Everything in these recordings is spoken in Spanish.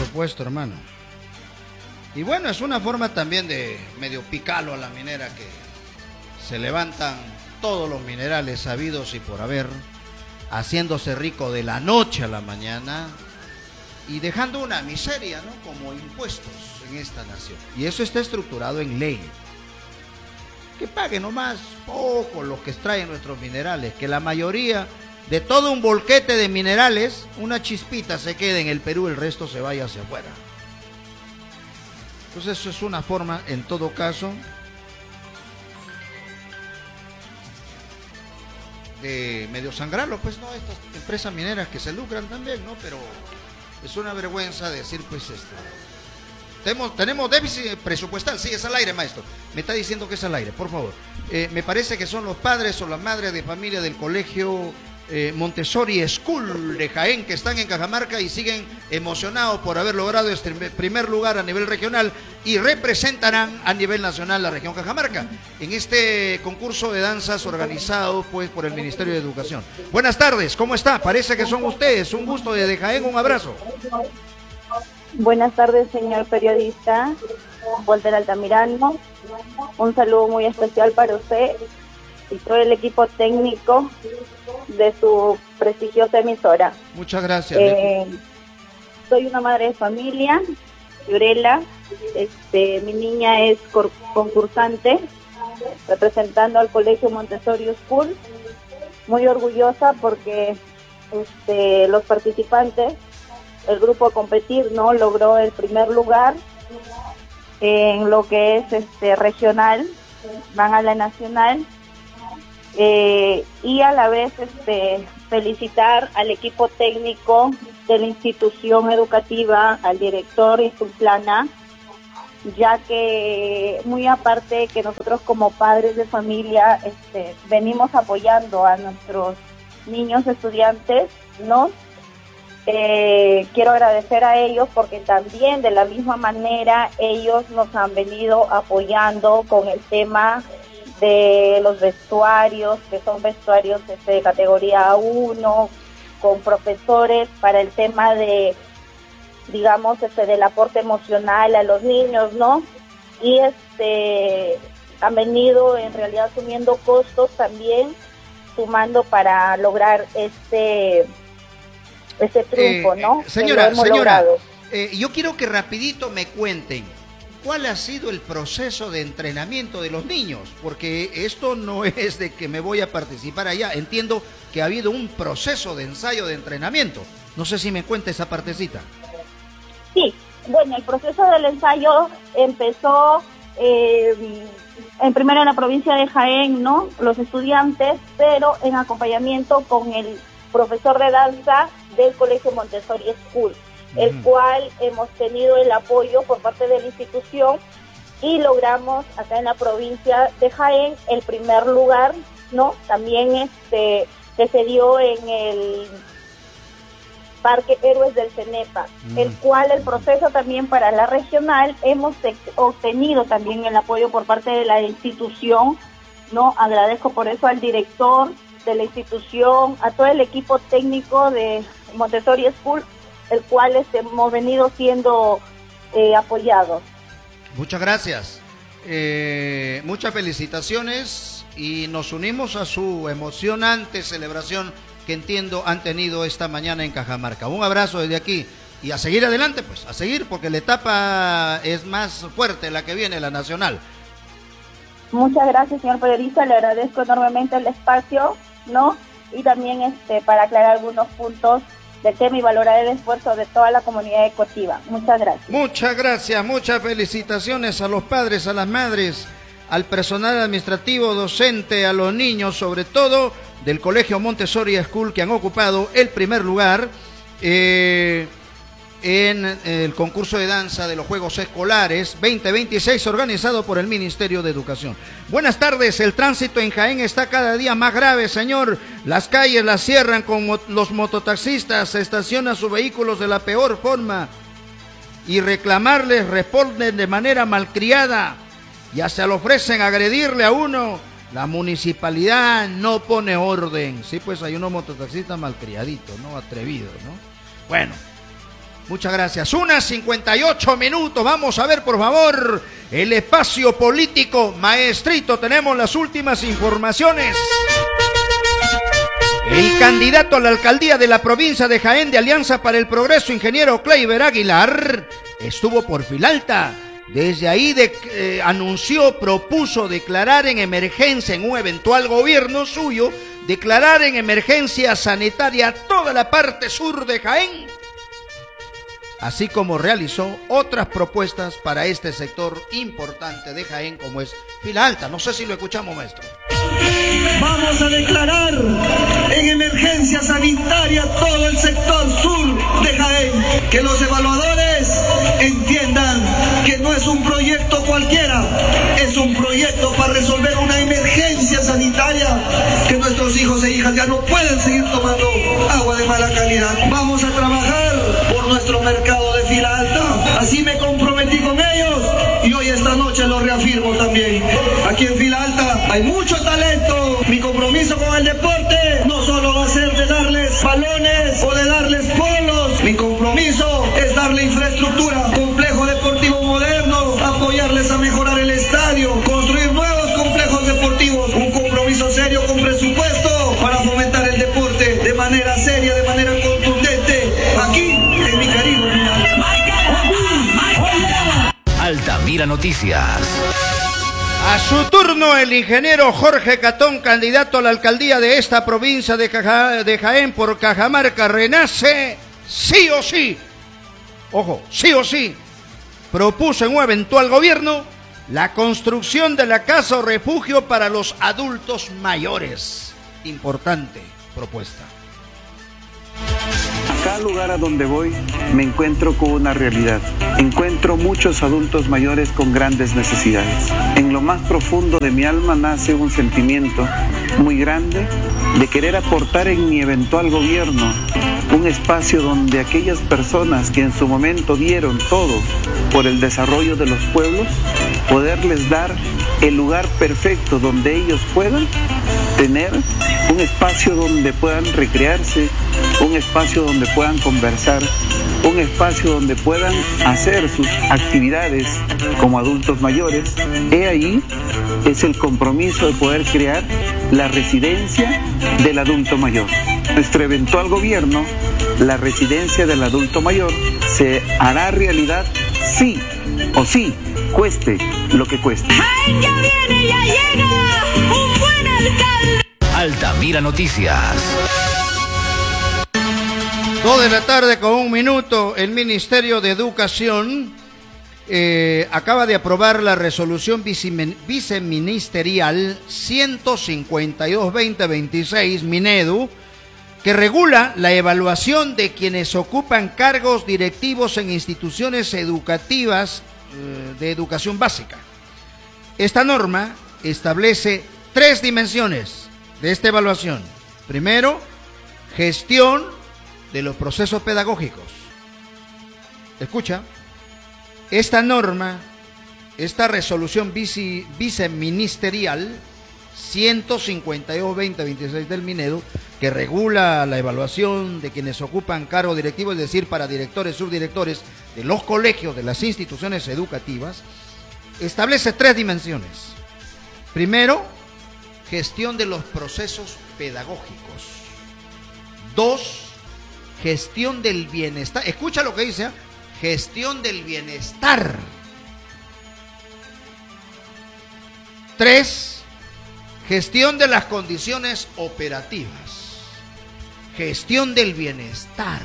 supuesto, hermano. Y bueno, es una forma también de medio picarlo a la minera, que se levantan todos los minerales habidos y por haber, haciéndose rico de la noche a la mañana y dejando una miseria, ¿no?, como impuestos en esta nación. Y eso está estructurado en ley. Que paguen nomás poco los que extraen nuestros minerales, que la mayoría de todo un volquete de minerales, una chispita se quede en el Perú, el resto se vaya hacia afuera. Entonces eso es una forma, en todo caso, de medio sangrarlo, pues, no, estas empresas mineras que se lucran también, ¿no? Pero es una vergüenza decir, pues, tenemos déficit presupuestal. Sí, es al aire, maestro. Me está diciendo que es al aire, por favor. Me parece que son los padres o las madres de familia del colegio Montessori School de Jaén, que están en Cajamarca y siguen emocionados por haber logrado este primer lugar a nivel regional y representarán a nivel nacional la región Cajamarca en este concurso de danzas organizado, pues, por el Ministerio de Educación. Buenas tardes, ¿cómo está? Parece que son ustedes. Un gusto desde Jaén, un abrazo. Buenas tardes, señor periodista Walter Altamirano. Un saludo muy especial para usted y todo el equipo técnico de su prestigiosa emisora. Muchas gracias. Soy una madre de familia, Fiorella. Mi niña es concursante representando al Colegio Montessori School. Muy orgullosa porque los participantes, el grupo a competir, ¿no?, logró el primer lugar en lo que es regional, van a la nacional, y a la vez felicitar al equipo técnico de la institución educativa, al director y su plana, ya que muy aparte que nosotros como padres de familia venimos apoyando a nuestros niños estudiantes, ¿no? Quiero agradecer a ellos porque también de la misma manera ellos nos han venido apoyando con el tema de los vestuarios, que son vestuarios de categoría 1, con profesores para el tema de, digamos, del aporte emocional a los niños, ¿no? Y han venido en realidad asumiendo costos también, sumando para lograr ese triunfo, ¿no? Señora, yo quiero que rapidito me cuenten cuál ha sido el proceso de entrenamiento de los niños, porque esto no es de que me voy a participar allá. Entiendo que ha habido un proceso de ensayo de entrenamiento. No sé si me cuenta esa partecita. Sí, bueno, el proceso del ensayo empezó primero en la provincia de Jaén, ¿no?, los estudiantes, pero en acompañamiento con el profesor de danza del Colegio Montessori School, el cual hemos tenido el apoyo por parte de la institución y logramos acá en la provincia de Jaén el primer lugar, ¿no? También que se dio en el Parque Héroes del Cenepa, el cual el proceso también para la regional hemos obtenido también el apoyo por parte de la institución, ¿no? Agradezco por eso al director de la institución, a todo el equipo técnico de Montessori School, el cual hemos venido siendo apoyados. Muchas gracias, muchas felicitaciones y nos unimos a su emocionante celebración que entiendo han tenido esta mañana en Cajamarca. Un abrazo desde aquí y a seguir adelante, pues, a seguir, porque la etapa es más fuerte, la que viene, la nacional. Muchas gracias, señor periodista, le agradezco enormemente el espacio, ¿no? Y también para aclarar algunos puntos del tema y valorar el esfuerzo de toda la comunidad educativa. Muchas gracias. Muchas gracias, muchas felicitaciones a los padres, a las madres, al personal administrativo, docente, a los niños, sobre todo del Colegio Montessori School, que han ocupado el primer lugar en el concurso de danza de los Juegos Escolares 2026 organizado por el Ministerio de Educación. Buenas tardes, el tránsito en Jaén está cada día más grave, señor. Las calles las cierran con los mototaxistas, se estacionan sus vehículos de la peor forma y reclamarles responden de manera malcriada. Ya se le ofrecen agredirle a uno. La municipalidad no pone orden. Sí, pues hay unos mototaxistas malcriaditos, ¿no? Atrevidos, ¿no? Bueno, Muchas gracias. 1:58. Vamos a ver, por favor, el espacio político. Maestrito, tenemos las últimas informaciones. El candidato a la alcaldía de la provincia de Jaén de Alianza para el Progreso, ingeniero Kleiber Aguilar, estuvo por Filalta. Desde ahí propuso declarar en emergencia en un eventual gobierno suyo, declarar en emergencia sanitaria toda la parte sur de Jaén, así como realizó otras propuestas para este sector importante de Jaén como es Filalta. No sé si lo escuchamos, maestro. Vamos a declarar en emergencia sanitaria todo el sector sur de Jaén. Que los evaluadores entiendan que no es un proyecto cualquiera, es un proyecto para resolver una emergencia sanitaria, que nuestros hijos e hijas ya no pueden seguir tomando agua de mala calidad. Vamos a trabajar por nuestro mercado de Filalta. Así me comprometí con ellos y hoy esta noche lo reafirmo también. Aquí en Filalta hay mucho talento. Mi compromiso con el deporte no solo va a ser de darles balones o de darles polos. Mi compromiso es darle infraestructura, complejo deportivo moderno, apoyarles a mejorar el estadio, construir nuevos complejos deportivos. Un compromiso serio con presupuesto para fomentar el deporte de manera seria, de manera contundente, aquí en mi Caribe. Altamira Noticias. A su turno, el ingeniero Jorge Catón, candidato a la alcaldía de esta provincia de Jaén por Cajamarca, renace sí o sí. Ojo, sí o sí. Propuso en un eventual gobierno la construcción de la casa o refugio para los adultos mayores. Importante propuesta. A cada lugar a donde voy me encuentro con una realidad. Encuentro muchos adultos mayores con grandes necesidades. En lo más profundo de mi alma nace un sentimiento muy grande de querer aportar en mi eventual gobierno un espacio donde aquellas personas que en su momento dieron todo por el desarrollo de los pueblos, poderles dar el lugar perfecto donde ellos puedan tener un espacio donde puedan recrearse, un espacio donde puedan conversar, un espacio donde puedan hacer sus actividades como adultos mayores. He ahí es el compromiso de poder crear la residencia del adulto mayor. Nuestro eventual gobierno, la residencia del adulto mayor se hará realidad sí o sí, cueste lo que cueste. ¡Ay, ya viene, ya llega! ¡Un buen alcalde! Altamira Noticias. 2:01 p.m. El Ministerio de Educación acaba de aprobar la resolución viceministerial 152-2026 Minedu, que regula la evaluación de quienes ocupan cargos directivos en instituciones educativas de educación básica. Esta norma establece 3 dimensiones de esta evaluación. Primero, gestión de los procesos pedagógicos. Escucha, esta norma, esta resolución viceministerial 152-2026 del Minedu, que regula la evaluación de quienes ocupan cargo directivo, es decir, para directores, subdirectores de los colegios, de las instituciones educativas, establece 3 dimensiones. Primero, gestión de los procesos pedagógicos. 2, gestión del bienestar. Escucha lo que dice, gestión del bienestar. 3, gestión de las condiciones operativas. Gestión del bienestar.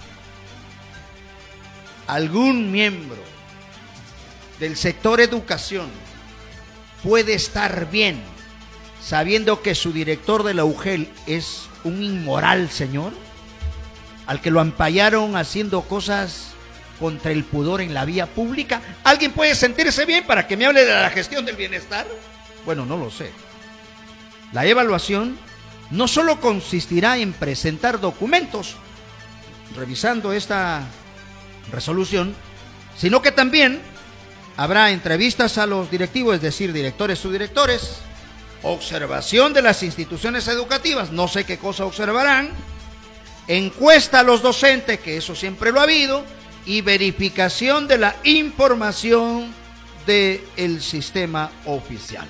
Algún miembro del sector educación puede estar bien sabiendo que su director de la UGEL es un inmoral señor, al que lo ampallaron haciendo cosas contra el pudor en la vía pública. ¿Alguien puede sentirse bien para que me hable de la gestión del bienestar? Bueno, no lo sé. La evaluación no solo consistirá en presentar documentos, revisando esta resolución, sino que también habrá entrevistas a los directivos, es decir, directores, subdirectores, observación de las instituciones educativas, no sé qué cosa observarán, encuesta a los docentes, que eso siempre lo ha habido, y verificación de la información del sistema oficial.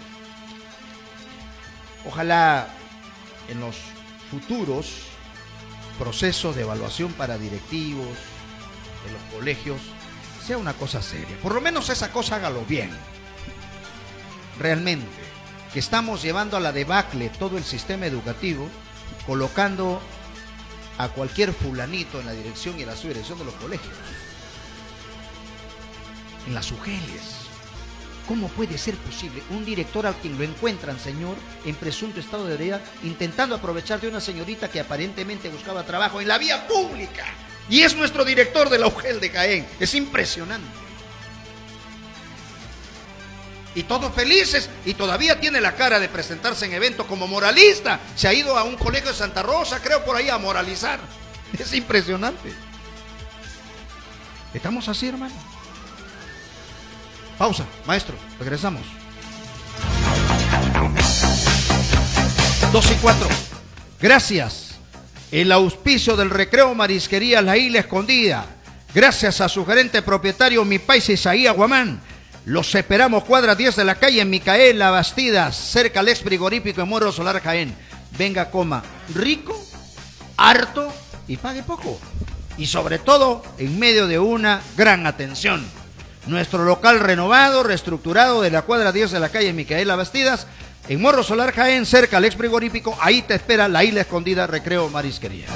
Ojalá en los futuros procesos de evaluación para directivos de los colegios sea una cosa seria. Por lo menos esa cosa hágalo bien. Realmente, que estamos llevando a la debacle todo el sistema educativo, colocando a cualquier fulanito en la dirección y en la subdirección de los colegios. En las UGELes. ¿Cómo puede ser posible un director al quien lo encuentran, señor, en presunto estado de ebriedad, intentando aprovechar de una señorita que aparentemente buscaba trabajo en la vía pública? Y es nuestro director de la UGEL de Caen. Es impresionante. Y todos felices, y todavía tiene la cara de presentarse en eventos como moralista. Se ha ido a un colegio de Santa Rosa, creo, por ahí a moralizar. Es impresionante. ¿Estamos así, hermano? Pausa, maestro, regresamos. 2:04. Gracias. El auspicio del Recreo Marisquería La Isla Escondida. Gracias a su gerente propietario, mi país Isaías Guamán. Los esperamos, cuadra 10 de la calle Micaela Bastidas, cerca al ex frigorífico en Morro Solar, Jaén. Venga, coma rico, harto y pague poco. Y sobre todo, en medio de una gran atención. Nuestro local renovado, reestructurado de la cuadra 10 de la calle Micaela Bastidas, en Morro Solar, Jaén, cerca al ex frigorífico. Ahí te espera La Isla Escondida, Recreo Marisquería.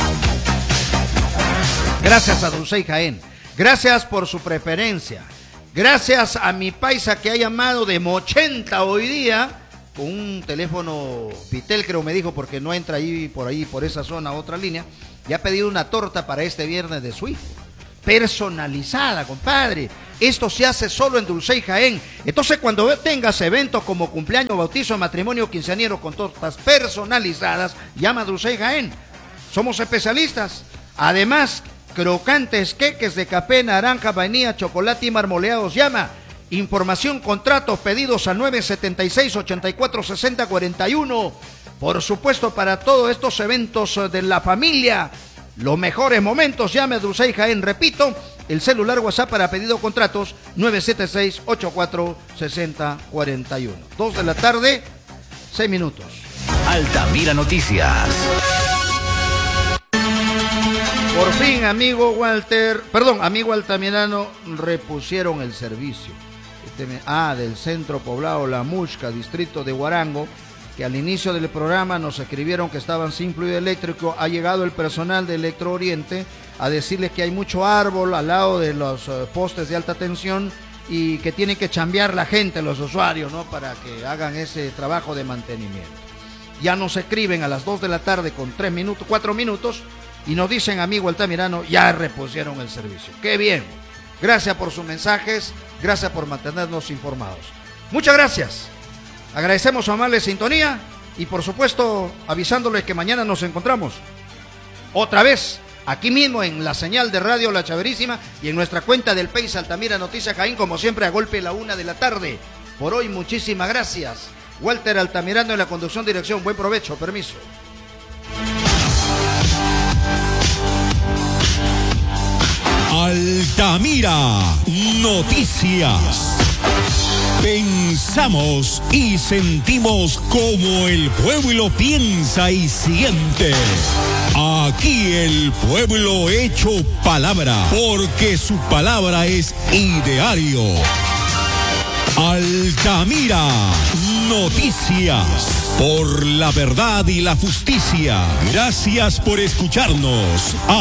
Gracias a Dulcey Jaén. Gracias por su preferencia. Gracias a mi paisa que ha llamado de Mochenta hoy día, con un teléfono Vitel, creo me dijo, porque no entra ahí, por esa zona, otra línea, y ha pedido una torta para este viernes de su hijo. Personalizada, compadre. Esto se hace solo en Dulcey Jaén. Entonces, cuando tengas eventos como cumpleaños, bautizo, matrimonio, quinceañero con tortas personalizadas, llama a Dulcey Jaén. Somos especialistas. Además, crocantes, queques de café, naranja, vainilla, chocolate y marmoleados. Llama. Información, contratos, pedidos al 976-8460-41. Por supuesto, para todos estos eventos de la familia, los mejores momentos, llame a Dulcey Jaén. Repito, el celular WhatsApp para pedido contratos, 976-8460-41. 2 de la tarde, 6 minutos. Altamira Noticias. Por fin, amigo altamirano, repusieron el servicio. Del centro poblado La Muxca, distrito de Huarango, que al inicio del programa nos escribieron que estaban sin fluido eléctrico. Ha llegado el personal de Electro Oriente a decirles que hay mucho árbol al lado de los postes de alta tensión y que tienen que chambear la gente, los usuarios, ¿no?, para que hagan ese trabajo de mantenimiento. Ya nos escriben a las 2 de la tarde con 4 minutos y nos dicen, amigo altamirano, ya repusieron el servicio. ¡Qué bien! Gracias por sus mensajes, gracias por mantenernos informados. Muchas gracias. Agradecemos su amable sintonía y, por supuesto, avisándoles que mañana nos encontramos otra vez aquí mismo en la señal de Radio La Chaverísima y en nuestra cuenta del País Altamira Noticias Jaén, como siempre, a golpe de la 1 de la tarde. Por hoy, muchísimas gracias. Walter Altamirano en la conducción, dirección. Buen provecho, permiso. Altamira Noticias. Pensamos y sentimos como el pueblo piensa y siente. Aquí el pueblo hecho palabra, porque su palabra es ideario. Altamira Noticias, por la verdad y la justicia. Gracias por escucharnos.